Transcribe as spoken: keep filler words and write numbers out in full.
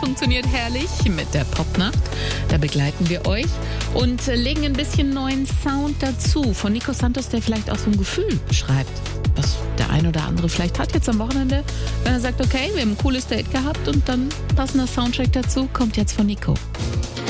funktioniert herrlich mit der Popnacht. Da begleiten wir euch und legen ein bisschen neuen Sound dazu. Von Nico Santos, der vielleicht auch so ein Gefühl beschreibt, was der ein oder andere vielleicht hat jetzt am Wochenende, wenn er sagt, okay, wir haben ein cooles Date gehabt und dann passender Soundtrack dazu, kommt jetzt von Nico.